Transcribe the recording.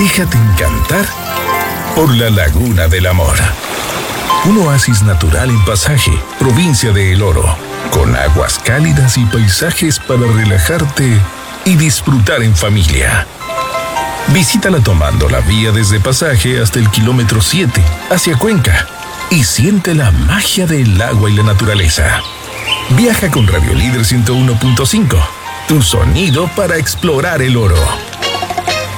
Déjate encantar por la Laguna del Amor. Un oasis natural en Pasaje, provincia de El Oro, con aguas cálidas y paisajes para relajarte y disfrutar en familia. Visítala tomando la vía desde Pasaje hasta el kilómetro 7, hacia Cuenca, y siente la magia del agua y la naturaleza. Viaja con Radio Líder 101.5, tu sonido para explorar El Oro.